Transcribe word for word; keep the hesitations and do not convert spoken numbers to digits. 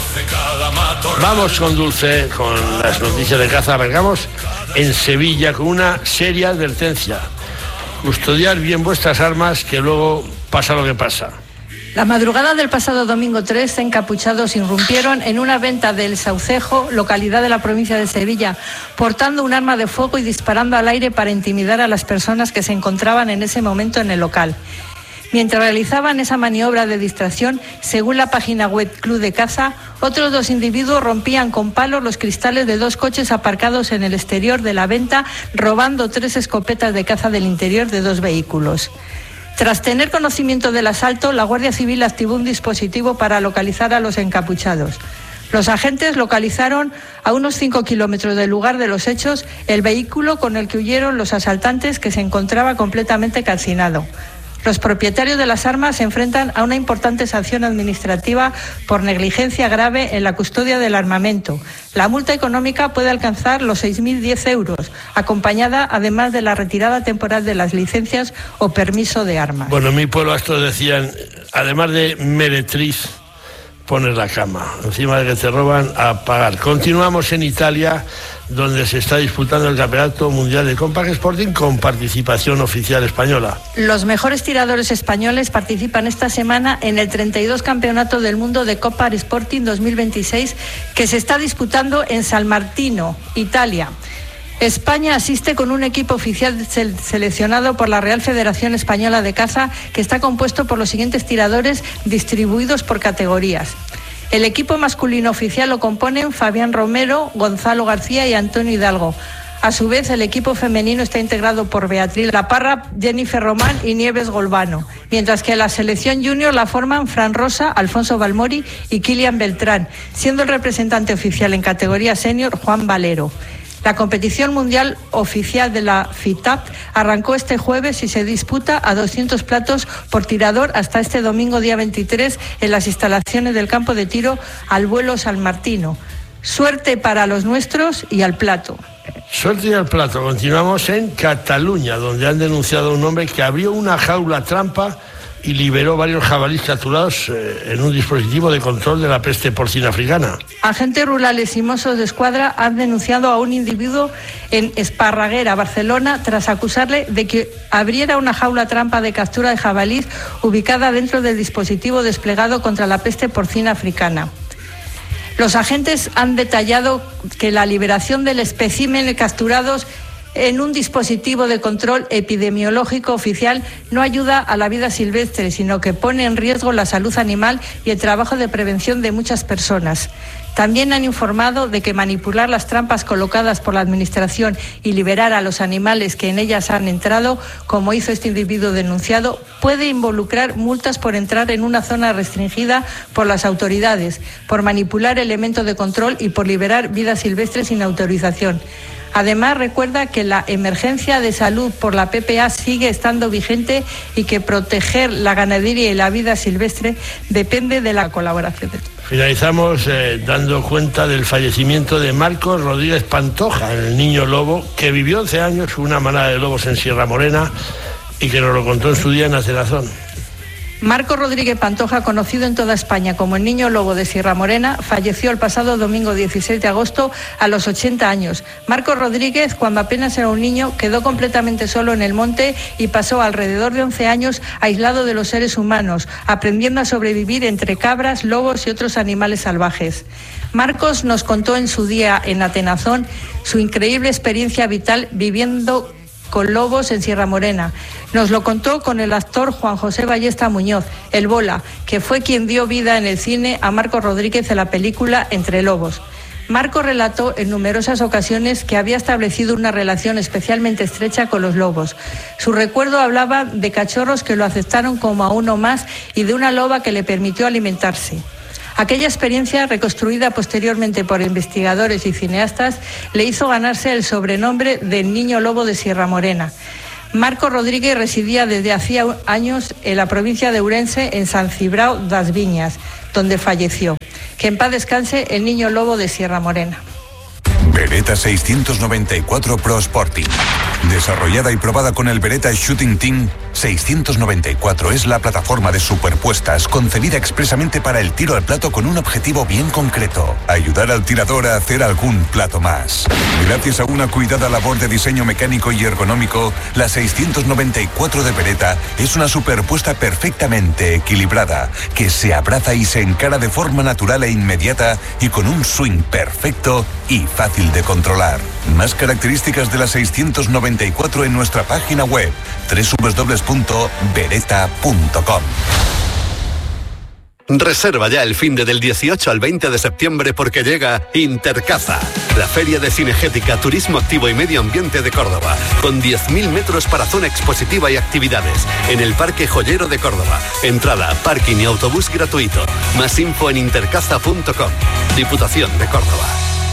Vamos con Dulce, con las noticias de caza. Arrancamos en Sevilla con una seria advertencia. Custodiar bien vuestras armas, que luego pasa lo que pasa. La madrugada del pasado domingo tres, encapuchados irrumpieron en una venta del Saucejo, localidad de la provincia de Sevilla, portando un arma de fuego y disparando al aire para intimidar a las personas que se encontraban en ese momento en el local. Mientras realizaban esa maniobra de distracción, según la página web Club de Caza, otros dos individuos rompían con palos los cristales de dos coches aparcados en el exterior de la venta, robando tres escopetas de caza del interior de dos vehículos. Tras tener conocimiento del asalto, la Guardia Civil activó un dispositivo para localizar a los encapuchados. Los agentes localizaron a unos cinco kilómetros del lugar de los hechos el vehículo con el que huyeron los asaltantes, que se encontraba completamente calcinado. Los propietarios de las armas se enfrentan a una importante sanción administrativa por negligencia grave en la custodia del armamento. La multa económica puede alcanzar los seis mil diez euros, acompañada además de la retirada temporal de las licencias o permiso de armas. Bueno, en mi pueblo estos decían, además de meretriz, poner la cama. Encima de que te roban, a pagar. Continuamos en Italia, donde se está disputando el Campeonato Mundial de Compact Sporting con participación oficial española. Los mejores tiradores españoles participan esta semana en el treinta y dos Campeonato del Mundo de Compact Sporting dos mil veintiséis, que se está disputando en San Martino, Italia. España asiste con un equipo oficial seleccionado por la Real Federación Española de Caza, que está compuesto por los siguientes tiradores distribuidos por categorías. El equipo masculino oficial lo componen Fabián Romero, Gonzalo García y Antonio Hidalgo. A su vez, el equipo femenino está integrado por Beatriz Laparra, Jennifer Román y Nieves Golbano, mientras que la selección junior la forman Fran Rosa, Alfonso Balmori y Kilian Beltrán, siendo el representante oficial en categoría senior Juan Valero. La competición mundial oficial de la F I T A P arrancó este jueves y se disputa a doscientos platos por tirador hasta este domingo día veintitrés en las instalaciones del campo de tiro Al Vuelo San Martino. Suerte para los nuestros y al plato. Suerte y al plato. Continuamos en Cataluña, donde han denunciado a un hombre que abrió una jaula trampa y liberó varios jabalíes capturados eh, en un dispositivo de control de la peste porcina africana. Agentes rurales y mozos de escuadra han denunciado a un individuo en Esparraguera, Barcelona, tras acusarle de que abriera una jaula trampa de captura de jabalíes ubicada dentro del dispositivo desplegado contra la peste porcina africana. Los agentes han detallado que la liberación del espécimen capturados en un dispositivo de control epidemiológico oficial no ayuda a la vida silvestre, sino que pone en riesgo la salud animal y el trabajo de prevención de muchas personas. También han informado de que manipular las trampas colocadas por la Administración y liberar a los animales que en ellas han entrado, como hizo este individuo denunciado, puede involucrar multas por entrar en una zona restringida por las autoridades, por manipular elementos de control y por liberar vida silvestre sin autorización. Además, recuerda que la emergencia de salud por la P P A sigue estando vigente y que proteger la ganadería y la vida silvestre depende de la colaboración de todos. Finalizamos eh, dando cuenta del fallecimiento de Marcos Rodríguez Pantoja, el niño lobo, que vivió once años con una manada de lobos en Sierra Morena y que nos lo contó en su día en Atenazón. Marcos Rodríguez Pantoja, conocido en toda España como el niño lobo de Sierra Morena, falleció el pasado domingo dieciséis de agosto a los ochenta años. Marcos Rodríguez, cuando apenas era un niño, quedó completamente solo en el monte y pasó alrededor de once años aislado de los seres humanos, aprendiendo a sobrevivir entre cabras, lobos y otros animales salvajes. Marcos nos contó en su día en Atenazón su increíble experiencia vital viviendo con lobos en Sierra Morena. Nos lo contó con el actor Juan José Ballesta Muñoz, el Bola, que fue quien dio vida en el cine a Marcos Rodríguez en la película Entre Lobos. Marcos relató en numerosas ocasiones que había establecido una relación especialmente estrecha con los lobos. Su recuerdo hablaba de cachorros que lo aceptaron como a uno más y de una loba que le permitió alimentarse. Aquella experiencia, reconstruida posteriormente por investigadores y cineastas, le hizo ganarse el sobrenombre del niño lobo de Sierra Morena. Marcos Rodríguez residía desde hacía años en la provincia de Ourense, en San Cibrao das Viñas, donde falleció. Que en paz descanse el niño lobo de Sierra Morena. Beretta seiscientos noventa y cuatro Pro Sporting. Desarrollada y probada con el Beretta Shooting Team, seiscientos noventa y cuatro es la plataforma de superpuestas concebida expresamente para el tiro al plato con un objetivo bien concreto: ayudar al tirador a hacer algún plato más. Gracias a una cuidada labor de diseño mecánico y ergonómico, la seiscientos noventa y cuatro de Beretta es una superpuesta perfectamente equilibrada, que se abraza y se encara de forma natural e inmediata y con un swing perfecto y fácil de controlar. Más características de la seiscientos noventa y cuatro en nuestra página web doble u doble u doble u punto beretta punto com. Reserva ya el finde del dieciocho al veinte de septiembre porque llega Intercaza, la feria de cinegética, turismo activo y medio ambiente de Córdoba, con diez mil metros para zona expositiva y actividades, en el Parque Joyero de Córdoba. Entrada, parking y autobús gratuito. Más info en intercaza punto com. Diputación de Córdoba.